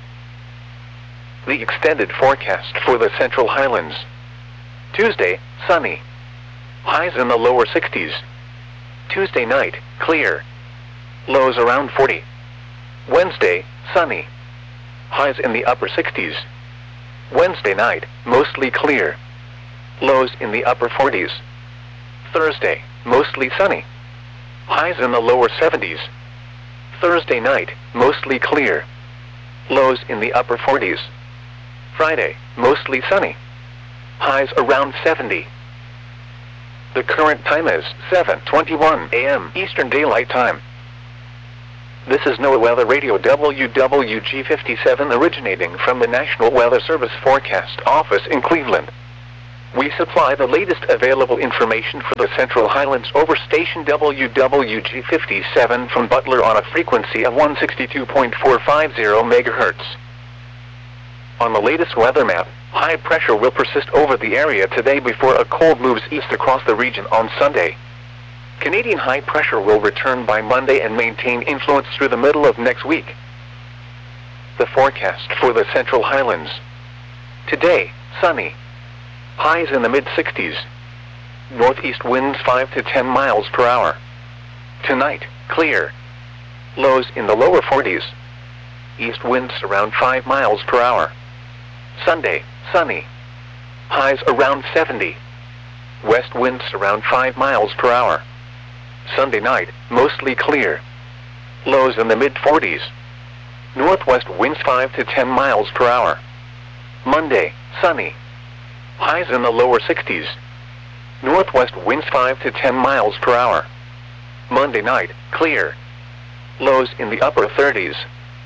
The extended forecast for the Central Highlands. Tuesday, sunny. Highs in the lower sixties. Tuesday night, clear. Lows around forty. Wednesday, sunny. Highs in the upper sixties. Wednesday night, mostly clear. Lows in the upper forties. Thursday, mostly sunny. Highs in the lower seventies. Thursday night, mostly clear. Lows in the upper forties. Friday, mostly sunny. Highs around seventy. The current time is seven twenty-one a m Eastern Daylight Time. This is NOAA Weather Radio W W G fifty-seven originating from the National Weather Service Forecast Office in Cleveland. We supply the latest available information for the Central Highlands over station W W G fifty-seven from Butler on a frequency of one sixty-two point four five zero megahertz. On the latest weather map, high pressure will persist over the area today before a cold moves east across the region on Sunday. Canadian high pressure will return by Monday and maintain influence through the middle of next week. The forecast for the Central Highlands. Today, sunny. Highs in the mid sixties. Northeast winds five to ten miles per hour. Tonight, clear. Lows in the lower forties. East winds around five miles per hour. Sunday, sunny. Highs around seventy. West winds around five miles per hour. Sunday night, mostly clear. Lows in the mid forties. Northwest winds five to ten miles per hour. Monday, sunny. Highs in the lower sixties. Northwest winds five to ten miles per hour. Monday night, clear. Lows in the upper thirties.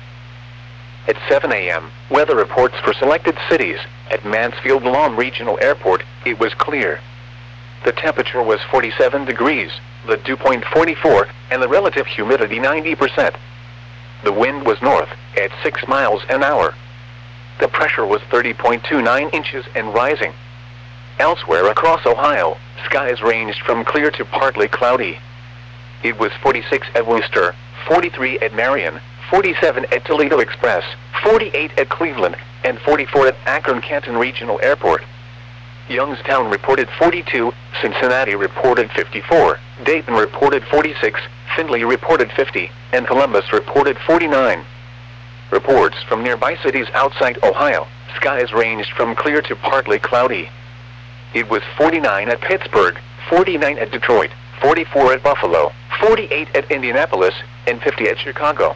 At seven a m, weather reports for selected cities. At Mansfield-Lom Regional Airport, it was clear. The temperature was forty-seven degrees, the dew point forty-four, and the relative humidity ninety percent. The wind was north, at six miles an hour. The pressure was thirty point two nine inches and rising. Elsewhere across Ohio, skies ranged from clear to partly cloudy. It was forty-six at Worcester, forty-three at Marion, forty-seven at Toledo Express, forty-eight at Cleveland, and forty-four at Akron-Canton Regional Airport. Youngstown reported forty-two, Cincinnati reported fifty-four, Dayton reported forty-six, Findlay reported fifty, and Columbus reported forty-nine. Reports from nearby cities outside Ohio, skies ranged from clear to partly cloudy. It was forty-nine at Pittsburgh, forty-nine at Detroit, forty-four at Buffalo, forty-eight at Indianapolis, and fifty at Chicago.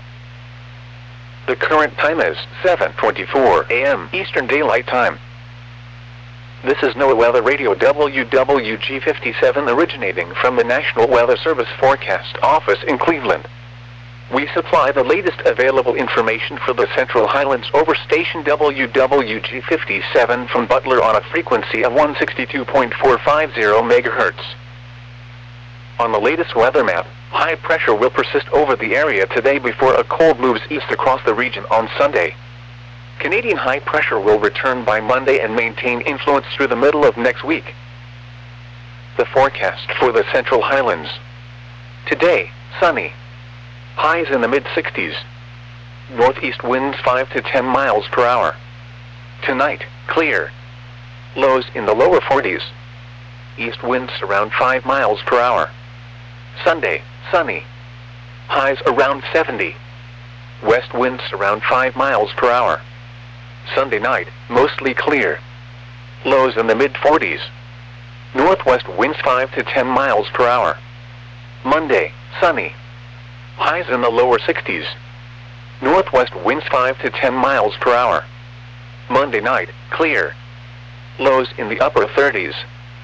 The current time is seven twenty-four a m Eastern Daylight Time. This is NOAA Weather Radio W W G fifty-seven originating from the National Weather Service Forecast Office in Cleveland. We supply the latest available information for the Central Highlands over station W W G fifty-seven from Butler on a frequency of one sixty-two point four five zero megahertz. On the latest weather map, high pressure will persist over the area today before a cold moves east across the region on Sunday. Canadian high pressure will return by Monday and maintain influence through the middle of next week. The forecast for the Central Highlands. Today, sunny. Highs in the mid sixties. Northeast winds five to ten miles per hour. Tonight, clear. Lows in the lower forties. East winds around five miles per hour. Sunday, sunny. Highs around seventy. West winds around five miles per hour. Sunday night, mostly clear. Lows in the mid forties. Northwest winds five to ten miles per hour. Monday, sunny. Highs in the lower sixties. Northwest winds five to ten miles per hour. Monday night, clear. Lows in the upper thirties.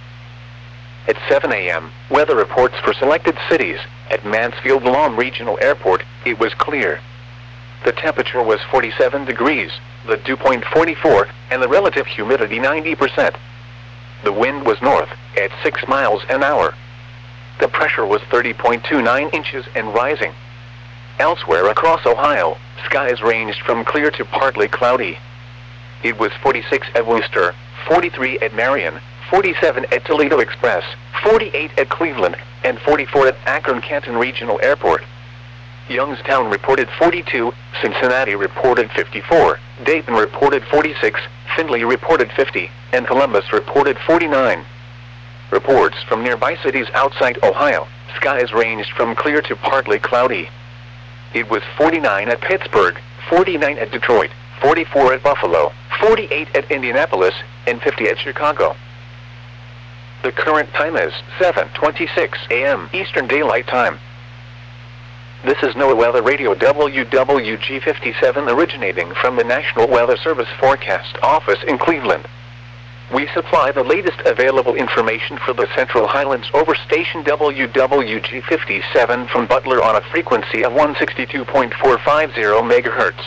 At seven a m, weather reports for selected cities. At Mansfield-Lom Regional Airport, it was clear. The temperature was forty-seven degrees, the dew point forty-four, and the relative humidity ninety percent. The wind was north, at six miles an hour. The pressure was thirty point two nine inches and rising. Elsewhere across Ohio, skies ranged from clear to partly cloudy. It was forty-six at Worcester, forty-three at Marion, forty-seven at Toledo Express, forty-eight at Cleveland, and forty-four at Akron-Canton Regional Airport. Youngstown reported forty-two, Cincinnati reported fifty-four, Dayton reported forty-six, Findlay reported fifty, and Columbus reported forty-nine. Reports from nearby cities outside Ohio, skies ranged from clear to partly cloudy. It was forty-nine at Pittsburgh, forty-nine at Detroit, forty-four at Buffalo, forty-eight at Indianapolis, and fifty at Chicago. The current time is seven twenty-six a m Eastern Daylight Time. This is NOAA Weather Radio W W G fifty-seven originating from the National Weather Service Forecast Office in Cleveland. We supply the latest available information for the Central Highlands over station W W G fifty-seven from Butler on a frequency of one sixty-two point four five zero megahertz.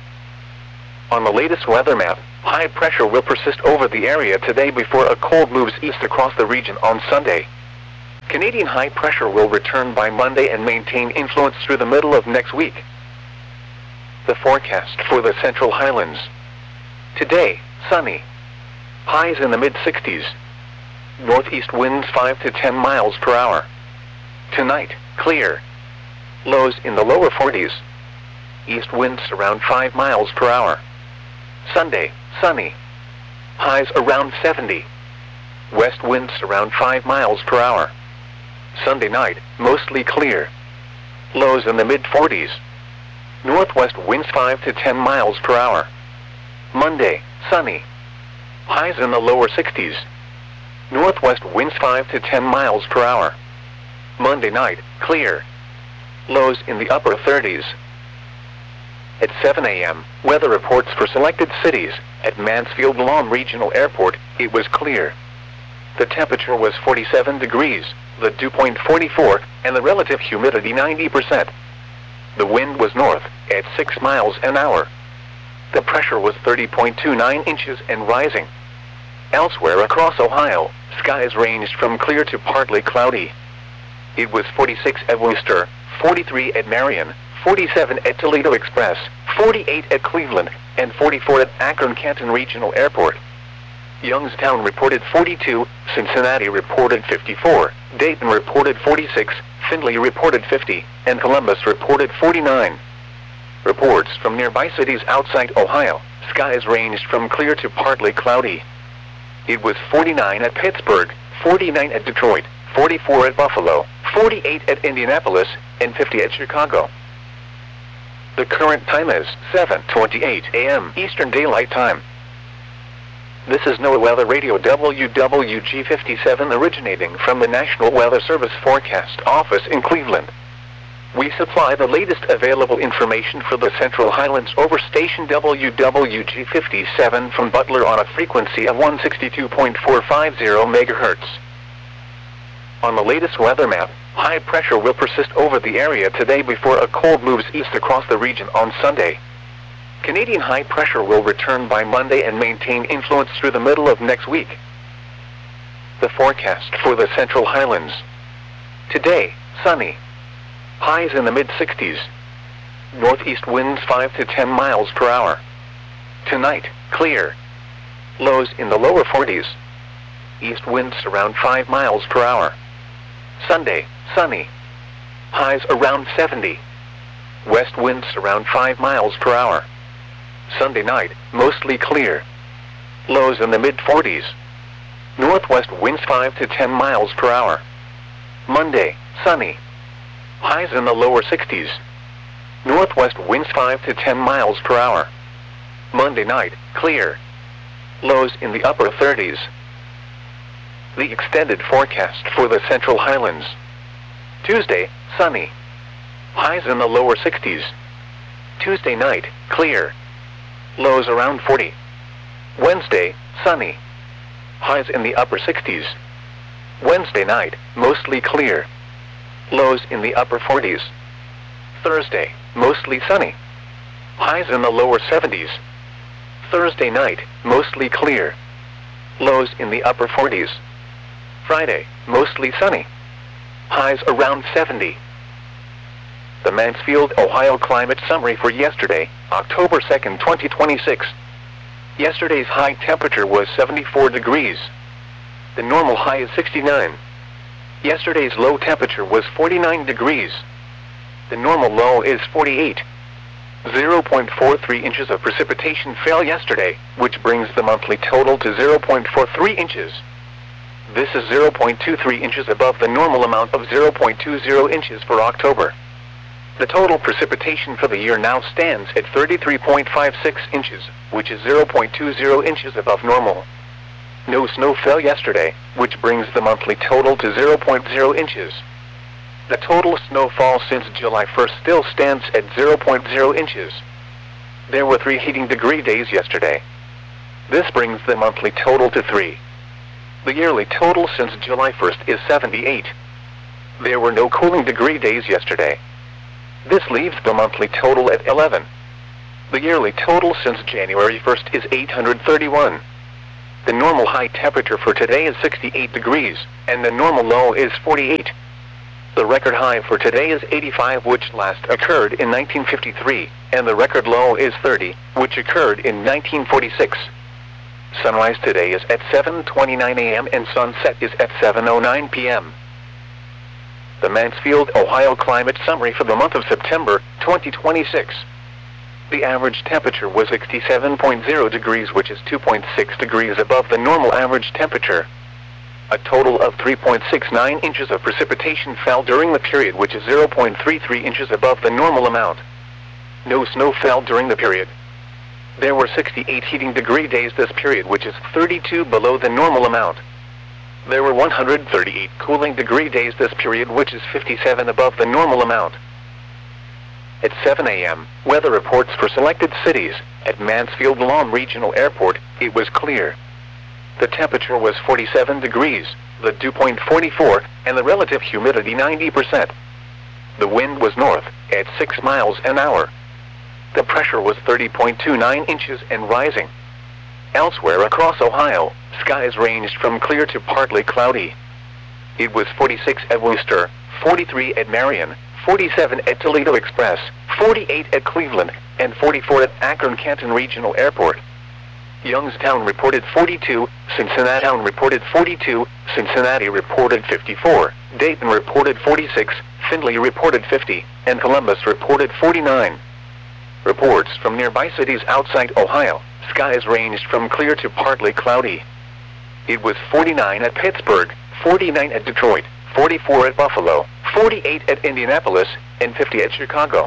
On the latest weather map, high pressure will persist over the area today before a cold moves east across the region on Sunday. Canadian high pressure will return by Monday and maintain influence through the middle of next week. The forecast for the Central Highlands. Today, sunny. Highs in the mid sixties. Northeast winds five to ten miles per hour. Tonight, clear. Lows in the lower forties. East winds around five miles per hour. Sunday, sunny. Highs around seventy. West winds around five miles per hour. Sunday night, mostly clear. Lows in the mid forties. Northwest winds five to ten miles per hour. Monday, sunny. Highs in the lower sixties. Northwest winds five to ten miles per hour. Monday night, clear. Lows in the upper thirties. At seven A M, weather reports for selected cities. At Mansfield Lawn Regional Airport, it was clear. The temperature was forty-seven degrees, the dew point forty-four, and the relative humidity ninety percent. The wind was north, at six miles an hour. The pressure was thirty point two nine inches and rising. Elsewhere across Ohio, skies ranged from clear to partly cloudy. It was forty-six at Worcester, forty-three at Marion, forty-seven at Toledo Express, forty-eight at Cleveland, and forty-four at Akron-Canton Regional Airport. Youngstown reported forty-two, Cincinnati reported fifty-four, Dayton reported forty-six, Findlay reported fifty, and Columbus reported forty-nine. Reports from nearby cities outside Ohio, skies ranged from clear to partly cloudy. It was forty-nine at Pittsburgh, forty-nine at Detroit, forty-four at Buffalo, forty-eight at Indianapolis, and fifty at Chicago. The current time is seven twenty-eight A M Eastern Daylight Time. This is NOAA Weather Radio W W G fifty-seven originating from the National Weather Service Forecast Office in Cleveland. We supply the latest available information for the Central Highlands over station W W G fifty-seven from Butler on a frequency of one sixty-two point four five zero megahertz. On the latest weather map, high pressure will persist over the area today before a cold moves east across the region on Sunday. Canadian high pressure will return by Monday and maintain influence through the middle of next week. The forecast for the Central Highlands. Today, sunny. Highs in the mid sixties. Northeast winds five to ten miles per hour. Tonight, clear. Lows in the lower forties. East winds around five miles per hour. Sunday, sunny. Highs around seventy. West winds around five miles per hour. Sunday night, mostly clear. Lows in the mid forties. Northwest winds five to ten miles per hour. Monday, sunny. Highs in the lower sixties. Northwest winds five to ten miles per hour. Monday night, clear. Lows in the upper thirties. The extended forecast for the Central Highlands. Tuesday, sunny. Highs in the lower sixties. Tuesday night, clear. Lows around forty. Wednesday, sunny. Highs in the upper sixties. Wednesday night, mostly clear. Lows in the upper forties. Thursday, mostly sunny. Highs in the lower seventies. Thursday night, mostly clear. Lows in the upper forties. Friday, mostly sunny. Highs around seventy. The Mansfield, Ohio climate summary for yesterday, October second, twenty twenty-six. Yesterday's high temperature was seventy-four degrees. The normal high is sixty-nine. Yesterday's low temperature was forty-nine degrees. The normal low is forty-eight. zero point four three inches of precipitation fell yesterday, which brings the monthly total to zero point four three inches. This is zero point two three inches above the normal amount of zero point two zero inches for October. The total precipitation for the year now stands at thirty-three point five six inches, which is zero point two zero inches above normal. No snow fell yesterday, which brings the monthly total to zero point zero inches. The total snowfall since July first still stands at zero point zero inches. There were three heating degree days yesterday. This brings the monthly total to three. The yearly total since July first is seventy-eight. There were no cooling degree days yesterday. This leaves the monthly total at eleven. The yearly total since January first is eight hundred thirty-one. The normal high temperature for today is sixty-eight degrees, and the normal low is forty-eight. The record high for today is eighty-five, which last occurred in nineteen fifty-three, and the record low is thirty, which occurred in nineteen forty-six. Sunrise today is at seven twenty-nine a m and sunset is at seven oh nine p m The Mansfield, Ohio Climate Summary for the month of September, twenty twenty-six. The average temperature was sixty-seven point zero degrees, which is two point six degrees above the normal average temperature. A total of three point six nine inches of precipitation fell during the period, which is zero point three three inches above the normal amount. No snow fell during the period. There were sixty-eight heating degree days this period, which is thirty-two below the normal amount. There were one hundred thirty-eight cooling degree days this period, which is fifty-seven above the normal amount. At seven a m, weather reports for selected cities. At Mansfield-Lom Regional Airport, it was clear. The temperature was forty-seven degrees, the dew point forty-four, and the relative humidity ninety percent. The wind was north, at six miles an hour. The pressure was thirty point two nine inches and rising. Elsewhere across Ohio, skies ranged from clear to partly cloudy. It was forty-six at Wooster, forty-three at Marion, forty-seven at Toledo Express, forty-eight at Cleveland, and forty-four at Akron-Canton Regional Airport. Youngstown reported forty-two, Cincinnati reported forty-two, Cincinnati reported fifty-four, Dayton reported forty-six, Findlay reported fifty, and Columbus reported forty-nine. Reports from nearby cities outside Ohio, skies ranged from clear to partly cloudy. It was forty-nine at Pittsburgh, forty-nine at Detroit, forty-four at Buffalo, forty-eight at Indianapolis, and fifty at Chicago.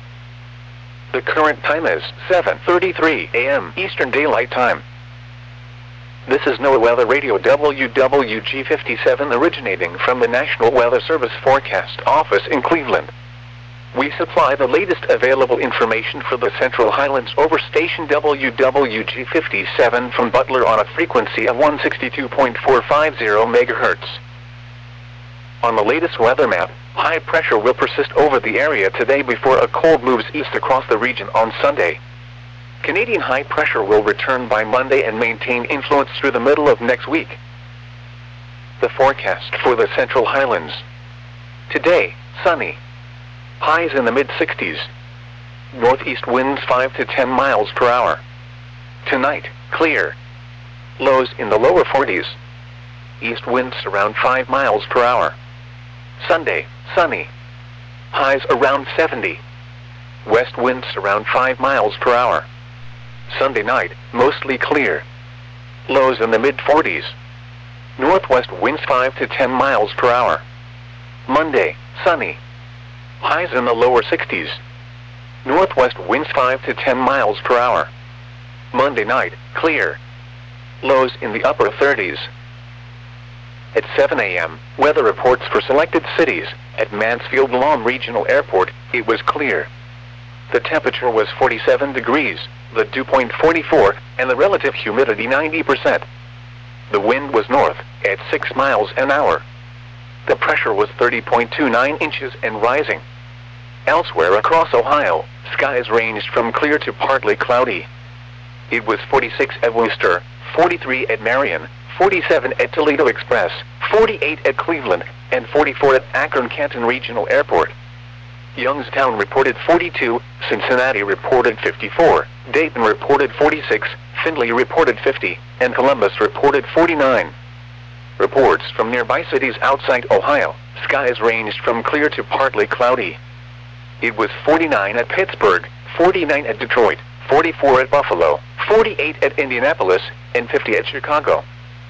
The current time is seven thirty-three a m Eastern Daylight Time. This is NOAA Weather Radio W W G fifty-seven, originating from the National Weather Service Forecast Office in Cleveland. We supply the latest available information for the Central Highlands over station W W G fifty-seven from Butler on a frequency of one sixty-two point four five zero megahertz. On the latest weather map, high pressure will persist over the area today before a cold moves east across the region on Sunday. Canadian high pressure will return by Monday and maintain influence through the middle of next week. The forecast for the Central Highlands. Today, sunny. Highs in the mid sixties. Northeast winds five to ten miles per hour. Tonight, clear. Lows in the lower forties. East winds around five miles per hour. Sunday, sunny. Highs around seventy. West winds around five miles per hour. Sunday night, mostly clear. Lows in the mid forties. Northwest winds five to ten miles per hour. Monday, sunny. Highs in the lower sixties. Northwest winds five to ten miles per hour. Monday night, clear. Lows in the upper thirties. At seven a m, weather reports for selected cities. At Mansfield-Lom Regional Airport, it was clear. The temperature was forty-seven degrees, the dew point forty-four, and the relative humidity ninety percent. The wind was north, at six miles an hour. The pressure was thirty point two nine inches and rising. Elsewhere across Ohio, skies ranged from clear to partly cloudy. It was forty-six at Wooster, forty-three at Marion, forty-seven at Toledo Express, forty-eight at Cleveland, and forty-four at Akron-Canton Regional Airport. Youngstown reported forty-two, Cincinnati reported fifty-four, Dayton reported forty-six, Findlay reported fifty, and Columbus reported forty-nine. Reports from nearby cities outside Ohio, skies ranged from clear to partly cloudy. It was forty-nine at Pittsburgh, forty-nine at Detroit, forty-four at Buffalo, forty-eight at Indianapolis, and fifty at Chicago.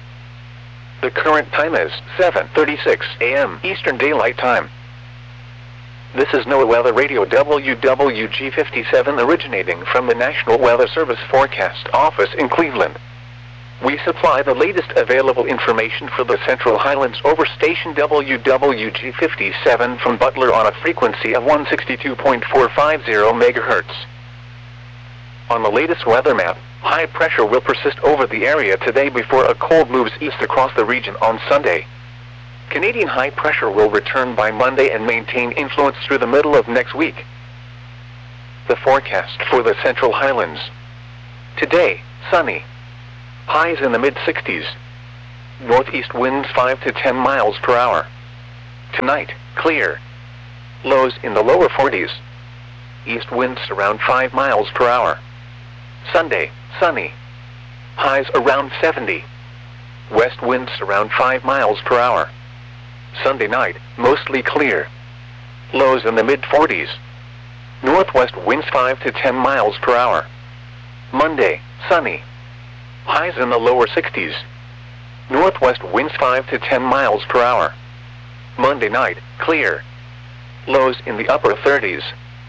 The current time is seven thirty-six a m Eastern Daylight Time. This is NOAA Weather Radio W W G fifty-seven, originating from the National Weather Service Forecast Office in Cleveland. We supply the latest available information for the Central Highlands over station W W G fifty-seven from Butler on a frequency of one sixty-two point four five zero megahertz. On the latest weather map, high pressure will persist over the area today before a cold moves east across the region on Sunday. Canadian high pressure will return by Monday and maintain influence through the middle of next week. The forecast for the Central Highlands. Today, sunny. Highs in the mid sixties. Northeast winds five to ten miles per hour. Tonight, clear. Lows in the lower forties. East winds around five miles per hour. Sunday, sunny. Highs around seventy. West winds around five miles per hour. Sunday night, mostly clear. Lows in the mid forties. Northwest winds five to ten miles per hour. Monday, sunny. Highs in the lower sixties. Northwest winds five to ten miles per hour. Monday night, clear. Lows in the upper thirties.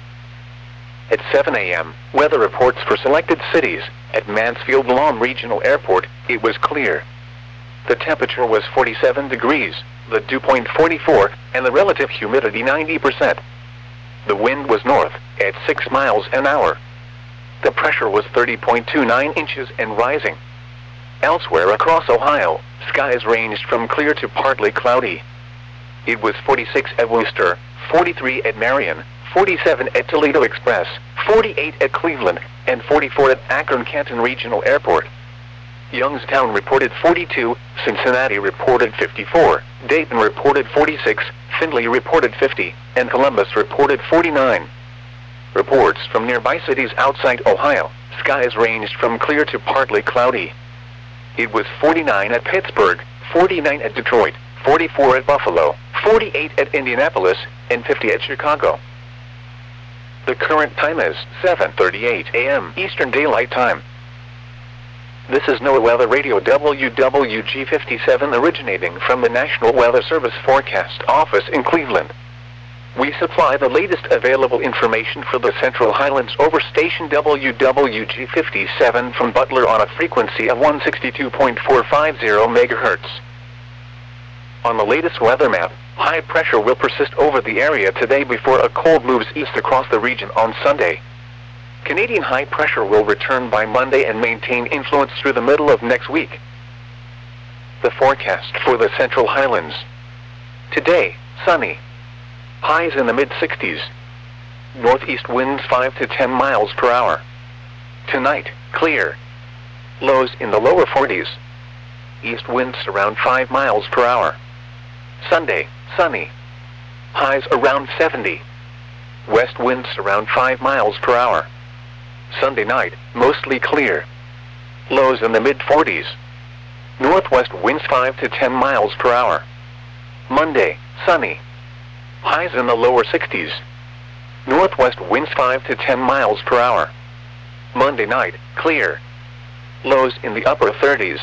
At seven A M, weather reports for selected cities. At Mansfield-Lom Regional Airport, it was clear. The temperature was forty-seven degrees, the dew point forty-four, and the relative humidity ninety percent. The wind was north, at six miles an hour. The pressure was thirty point two nine inches and rising. Elsewhere across Ohio, skies ranged from clear to partly cloudy. It was forty-six at Worcester, forty-three at Marion, forty-seven at Toledo Express, forty-eight at Cleveland, and forty-four at Akron-Canton Regional Airport. Youngstown reported forty-two, Cincinnati reported fifty-four, Dayton reported forty-six, Findlay reported fifty, and Columbus reported forty-nine. Reports from nearby cities outside Ohio, skies ranged from clear to partly cloudy. It was forty-nine at Pittsburgh, forty-nine at Detroit, forty-four at Buffalo, forty-eight at Indianapolis, and fifty at Chicago. The current time is seven thirty-eight A M Eastern Daylight Time. This is NOAA Weather Radio W W G fifty-seven originating from the National Weather Service Forecast Office in Cleveland. We supply the latest available information for the Central Highlands over station W W G fifty-seven from Butler on a frequency of one sixty-two point four five zero megahertz. On the latest weather map, high pressure will persist over the area today before a cold moves east across the region on Sunday. Canadian high pressure will return by Monday and maintain influence through the middle of next week. The forecast for the Central Highlands. Today, sunny. Highs in the mid sixties. Northeast winds five to ten miles per hour. Tonight, clear. Lows in the lower forties. East winds around five miles per hour. Sunday, sunny. Highs around seventy. West winds around five miles per hour. Sunday night, mostly clear. Lows in the mid forties. Northwest winds five to ten miles per hour. Monday, sunny. Highs in the lower sixties. Northwest winds five to ten miles per hour. Monday night, clear. Lows in the upper thirties.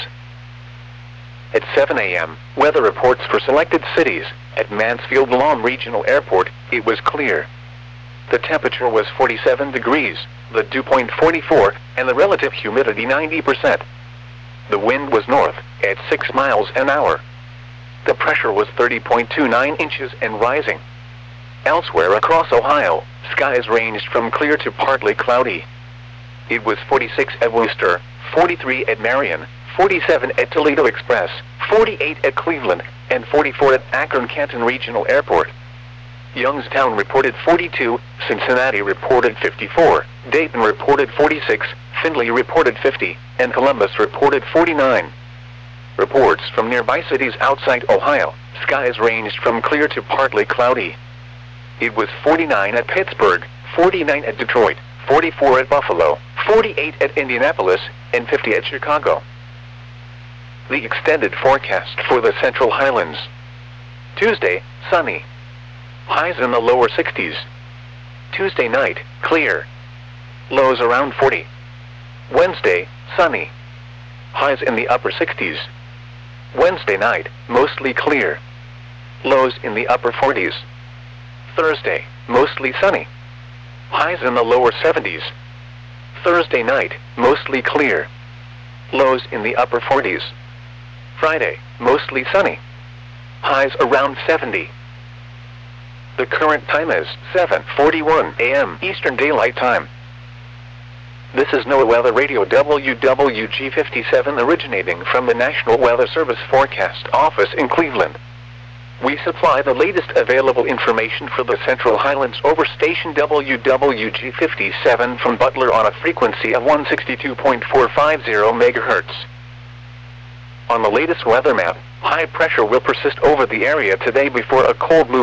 At seven A M, weather reports for selected cities. At Mansfield-Lom Regional Airport, it was clear. The temperature was forty-seven degrees, the dew point forty-four, and the relative humidity ninety percent. The wind was north, at six miles an hour. The pressure was thirty point two nine inches and rising. Elsewhere across Ohio, skies ranged from clear to partly cloudy. It was forty-six at Worcester, forty-three at Marion, forty-seven at Toledo Express, forty-eight at Cleveland, and forty-four at Akron-Canton Regional Airport. Youngstown reported forty-two, Cincinnati reported fifty-four, Dayton reported forty-six, Findlay reported fifty, and Columbus reported forty-nine. Reports from nearby cities outside Ohio, skies ranged from clear to partly cloudy. It was forty-nine at Pittsburgh, forty-nine at Detroit, forty-four at Buffalo, forty-eight at Indianapolis, and fifty at Chicago. The extended forecast for the Central Highlands. Tuesday, sunny. Highs in the lower sixties. Tuesday night, clear. Lows around forty. Wednesday, sunny. Highs in the upper sixties. Wednesday night, mostly clear. Lows in the upper forties. Thursday, mostly sunny. Highs in the lower seventies. Thursday night, mostly clear. Lows in the upper forties. Friday, mostly sunny. Highs around seventy. The current time is seven forty-one A M Eastern Daylight Time. This is NOAA Weather Radio W W G fifty-seven originating from the National Weather Service Forecast Office in Cleveland. We supply the latest available information for the Central Highlands over station W W G fifty-seven from Butler on a frequency of one sixty-two point four five zero megahertz. On the latest weather map, high pressure will persist over the area today before a cold moves